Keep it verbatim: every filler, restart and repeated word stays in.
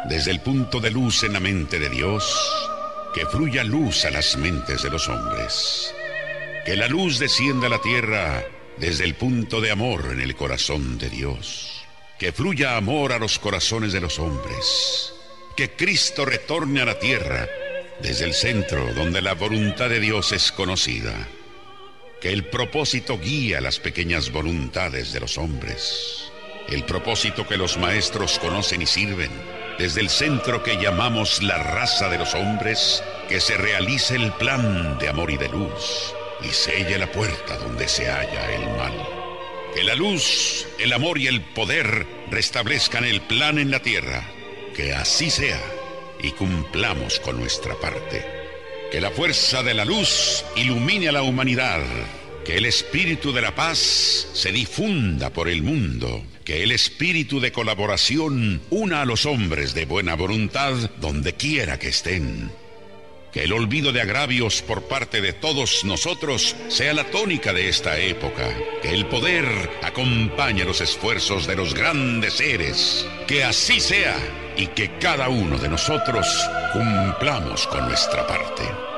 desde el punto de luz en la mente de Dios, que fluya luz a las mentes de los hombres. Que la luz descienda a la tierra desde el punto de amor en el corazón de Dios. Que fluya amor a los corazones de los hombres. Que Cristo retorne a la tierra desde el centro donde la voluntad de Dios es conocida. Que el propósito guíe a las pequeñas voluntades de los hombres. El propósito que los maestros conocen y sirven. Desde el centro que llamamos la raza de los hombres, que se realice el plan de amor y de luz, y selle la puerta donde se halla el mal. Que la luz, el amor y el poder restablezcan el plan en la tierra. Que así sea, y cumplamos con nuestra parte. Que la fuerza de la luz ilumine a la humanidad. Que el espíritu de la paz se difunda por el mundo. Que el espíritu de colaboración una a los hombres de buena voluntad donde quiera que estén. Que el olvido de agravios por parte de todos nosotros sea la tónica de esta época. Que el poder acompañe los esfuerzos de los grandes seres. Que así sea y que cada uno de nosotros cumplamos con nuestra parte.